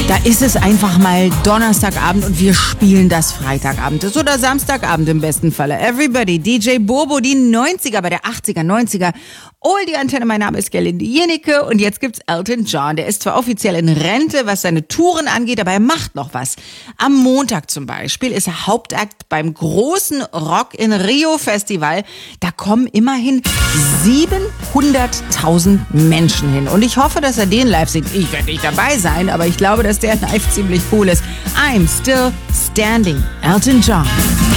Da ist es einfach mal Donnerstagabend und wir spielen das Freitagabend ist oder Samstagabend im besten Falle. Everybody, DJ Bobo, die 90er bei der 80er, 90er. Die Antenne, mein Name ist Gerlinde Jennecke und jetzt gibt's Elton John. Der ist zwar offiziell in Rente, was seine Touren angeht, aber er macht noch was. Am Montag zum Beispiel ist er Hauptakt beim großen Rock in Rio Festival. Da kommen immerhin 700.000 Menschen hin. Und ich hoffe, dass er den live sieht. Ich werde nicht dabei sein, aber ich glaube, dass der live ziemlich cool ist. I'm still standing. Elton John.